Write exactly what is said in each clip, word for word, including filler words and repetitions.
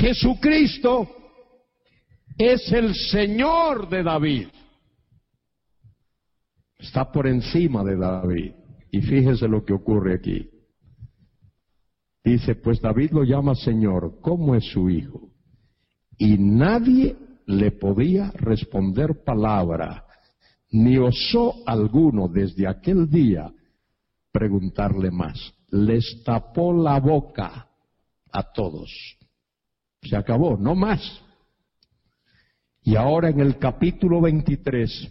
Jesucristo es el Señor de David. Está por encima de David. Y fíjese lo que ocurre aquí. Dice, pues David lo llama Señor, ¿cómo es su hijo? Y nadie le podía responder palabra, ni osó alguno desde aquel día preguntarle más. Les tapó la boca a todos. Se acabó, no más. Y ahora en el capítulo veintitrés,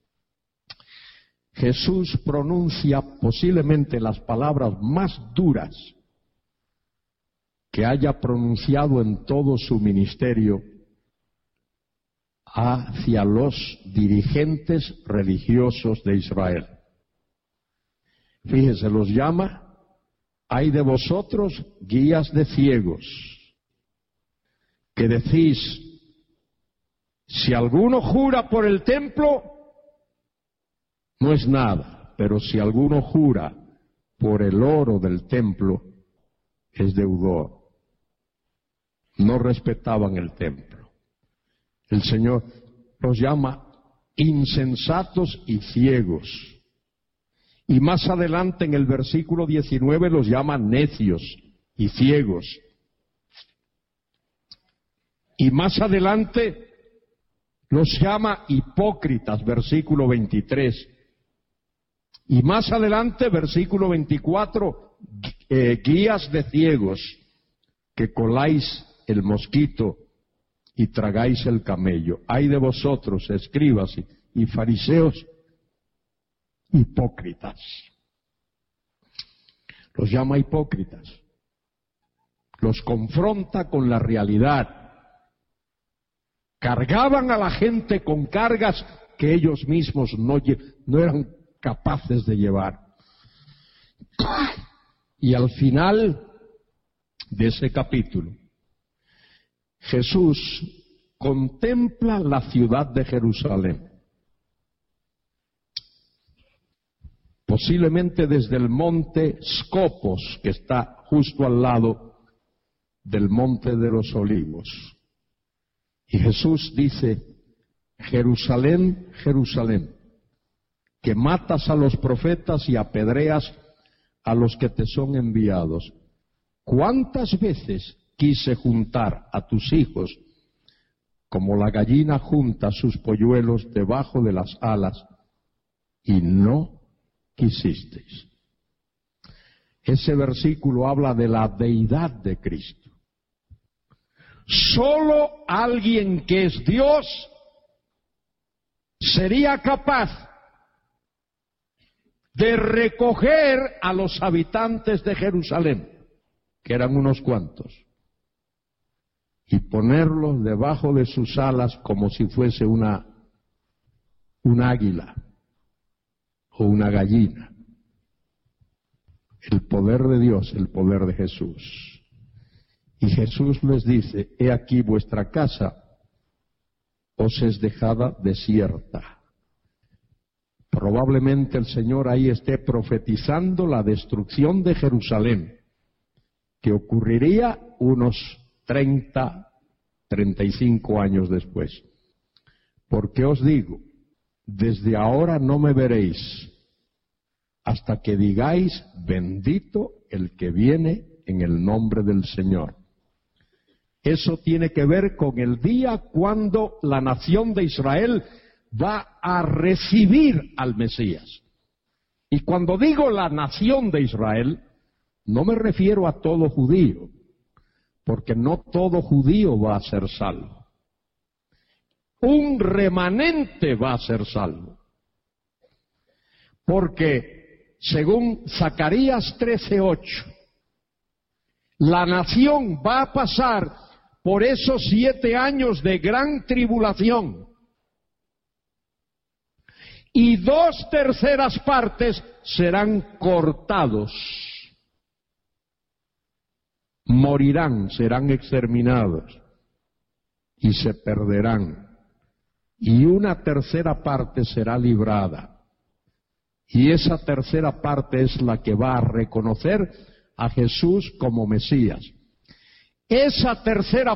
Jesús pronuncia posiblemente las palabras más duras que haya pronunciado en todo su ministerio hacia los dirigentes religiosos de Israel. Fíjese, los llama, hay de vosotros guías de ciegos, que decís, si alguno jura por el templo, no es nada, pero si alguno jura por el oro del templo, es deudor. No respetaban el templo. El Señor los llama insensatos y ciegos. Y más adelante en el versículo diecinueve los llama necios y ciegos. Y más adelante los llama hipócritas, versículo veintitrés. Y más adelante, versículo veinticuatro, eh, guías de ciegos, que coláis el mosquito y tragáis el camello. Ay de vosotros, escribas y, y fariseos, hipócritas. Los llama hipócritas. Los confronta con la realidad. Cargaban a la gente con cargas que ellos mismos no, no eran capaces de llevar. Y al final de ese capítulo, Jesús contempla la ciudad de Jerusalén, posiblemente desde el monte Scopos, que está justo al lado del monte de los Olivos. Y Jesús dice, Jerusalén, Jerusalén, que matas a los profetas y apedreas a los que te son enviados. ¿Cuántas veces quise juntar a tus hijos como la gallina junta sus polluelos debajo de las alas y no quisisteis? Ese versículo habla de la deidad de Cristo. Solo alguien que es Dios sería capaz de recoger a los habitantes de Jerusalén, que eran unos cuantos, y ponerlos debajo de sus alas como si fuese una, un águila o una gallina. El poder de Dios, el poder de Jesús. Y Jesús les dice, he aquí vuestra casa os es dejada desierta. Probablemente el Señor ahí esté profetizando la destrucción de Jerusalén, que ocurriría unos treinta, treinta y cinco años después. Porque os digo, desde ahora no me veréis, hasta que digáis, bendito el que viene en el nombre del Señor. Eso tiene que ver con el día cuando la nación de Israel va a recibir al Mesías. Y cuando digo la nación de Israel, no me refiero a todo judío, porque no todo judío va a ser salvo. Un remanente va a ser salvo. Porque, según Zacarías trece ocho, la nación va a pasar por esos siete años de gran tribulación. Y dos terceras partes serán cortados. Morirán, serán exterminados y se perderán. Y una tercera parte será librada. Y esa tercera parte es la que va a reconocer a Jesús como Mesías. Esa tercera